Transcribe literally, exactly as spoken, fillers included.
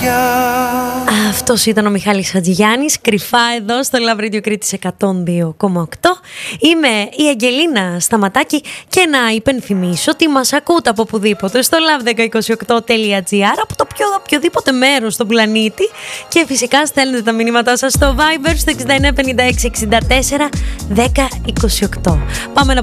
Αυτός ήταν ο Μιχάλης Χατζηγιάννης, κρυφά εδώ στο Love Radio Κρήτης εκατόν δύο κόμμα οκτώ. Είμαι η Αγγελίνα Σταματάκη και να υπενθυμίσω ότι μας ακούτε από οπουδήποτε στο λαβ δέκα είκοσι οκτώ τελεία τζι άρ, από το πιο οποιοδήποτε μέρος στον πλανήτη, και φυσικά στέλνετε τα μηνύματά σας στο Viber στο εξήντα εννέα πενήντα έξι εξήντα τέσσερα δέκα είκοσι οκτώ. Πάμε να